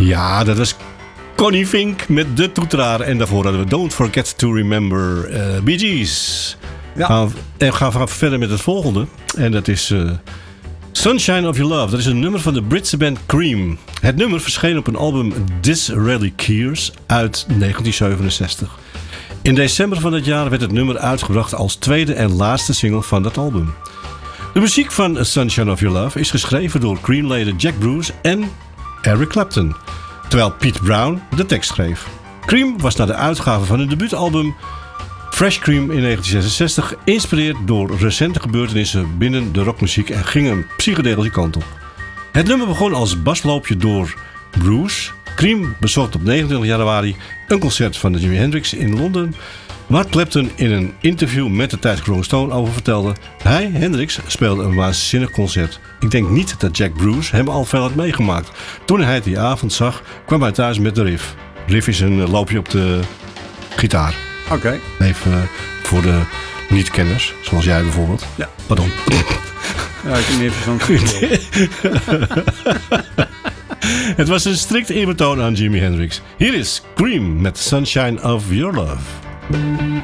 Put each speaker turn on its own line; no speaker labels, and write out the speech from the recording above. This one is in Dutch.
Ja, dat was Connie Fink met De Toeteraar. En daarvoor hadden we Don't Forget to Remember Bee Gees. Ja. En we gaan verder met het volgende. En dat is Sunshine of Your Love. Dat is een nummer van de Britse band Cream. Het nummer verscheen op een album Disraeli Kears uit 1967. In december van dat jaar werd het nummer uitgebracht als tweede en laatste single van dat album. De muziek van Sunshine of Your Love is geschreven door Cream-leden Jack Bruce en Eric Clapton, terwijl Pete Brown de tekst schreef. Cream was na de uitgave van hun debuutalbum Fresh Cream in 1966 geïnspireerd door recente gebeurtenissen binnen de rockmuziek en ging een psychedelische kant op. Het nummer begon als basloopje door Bruce. Cream bezocht op 29 januari een concert van Jimi Hendrix in Londen, waar Clapton in een interview met de tijdschrift Rolling Stone over vertelde: hij, Hendrix, speelde een waanzinnig concert. Ik denk niet dat Jack Bruce hem al veel had meegemaakt. Toen hij het die avond zag, kwam hij thuis met de riff. Riff is een loopje op de gitaar.
Oké.
Even voor de niet-kenners, zoals jij bijvoorbeeld.
Ja.
Pardon.
Ja, ik heb meer verstand.
Het was een strikt eerbetoon aan Jimi Hendrix. Hier is Cream met Sunshine of Your Love.